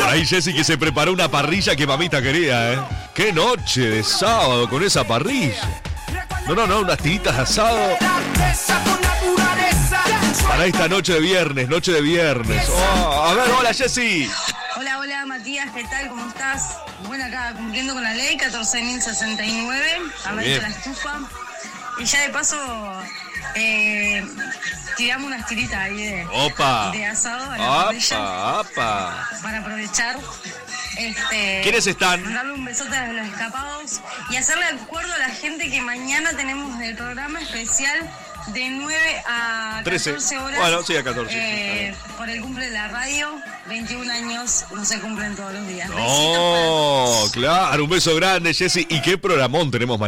Ahí Jessy que se preparó una parrilla que mamita quería, ¿eh? ¡Qué noche de sábado con esa parrilla! No, unas tiritas de asado. Para esta noche de viernes. Oh, a ver, hola Jessy. Hola Matías, ¿qué tal? ¿Cómo estás? Bueno, acá cumpliendo con la ley 14.069, América la estufa. Y ya de paso tiramos unas tiritas ahí de asado a la parrilla. Para aprovechar. ¿Quiénes están? Darle un besote a los escapados y hacerle acuerdo a la gente que mañana tenemos el programa especial de 9 a 14 horas. Bueno, sí, a 14. Por el cumple de la radio, 21 años no se cumplen todos los días. Oh, claro, un beso grande, Jessy. ¿Y qué programón tenemos mañana?